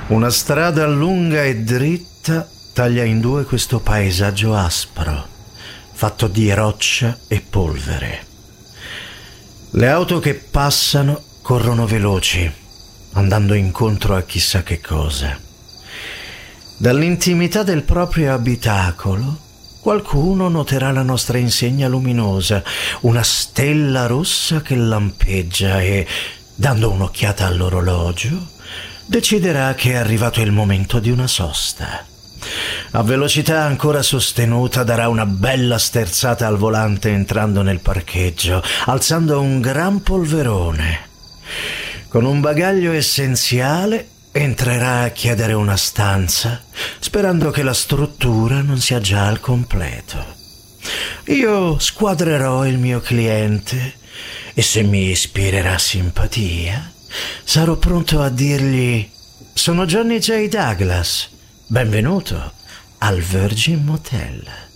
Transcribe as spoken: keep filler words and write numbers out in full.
Una strada lunga e dritta taglia in due questo paesaggio aspro, fatto di roccia e polvere. Le auto che passano corrono veloci, andando incontro a chissà che cosa. Dall'intimità del proprio abitacolo, qualcuno noterà la nostra insegna luminosa, una stella rossa che lampeggia e, dando un'occhiata all'orologio, deciderà che è arrivato il momento di una sosta. A velocità ancora sostenuta darà una bella sterzata al volante entrando nel parcheggio, alzando un gran polverone. Con un bagaglio essenziale entrerà a chiedere una stanza, sperando che la struttura non sia già al completo. Io squadrerò il mio cliente e se mi ispirerà simpatia, sarò pronto a dirgli: sono Johnny J. Douglas, benvenuto al Virgin Motel.